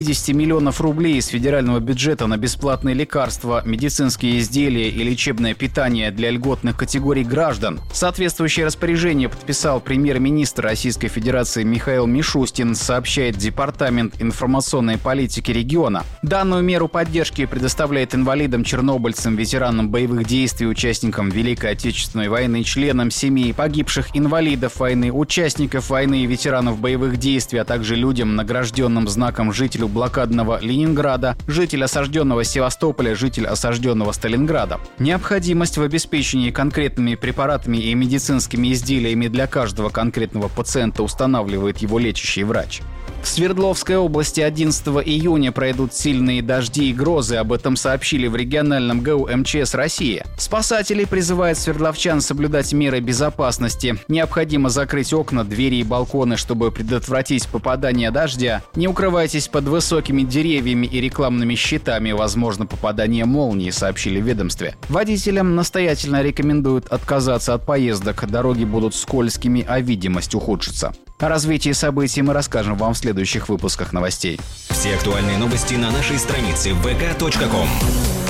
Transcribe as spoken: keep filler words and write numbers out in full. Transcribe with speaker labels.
Speaker 1: пятьдесят миллионов рублей из федерального бюджета на бесплатные лекарства, медицинские изделия и лечебное питание для льготных категорий граждан. Соответствующее распоряжение подписал премьер-министр Российской Федерации Михаил Мишустин, сообщает Департамент информационной политики региона. Данную меру поддержки предоставляет инвалидам, чернобыльцам, ветеранам боевых действий, участникам Великой Отечественной войны, членам семей погибших инвалидов войны, участников войны и ветеранов боевых действий, а также людям, награжденным знаком жителю блокадного Ленинграда, житель осажденного Севастополя, житель осажденного Сталинграда. Необходимость в обеспечении конкретными препаратами и медицинскими изделиями для каждого конкретного пациента устанавливает его лечащий врач. В Свердловской области одиннадцатого июня пройдут сильные дожди и грозы, об этом сообщили в региональном ГУ МЧС России. Спасатели призывают свердловчан соблюдать меры безопасности. Необходимо закрыть окна, двери и балконы, чтобы предотвратить попадание дождя. Не укрывайтесь под высокими деревьями и рекламными щитами, возможно попадание молнии, сообщили в ведомстве. Водителям настоятельно рекомендуют отказаться от поездок, дороги будут скользкими, а видимость ухудшится. О развитии событий мы расскажем вам в следующих выпусках новостей.
Speaker 2: Все актуальные новости на нашей странице вэ ка точка ком.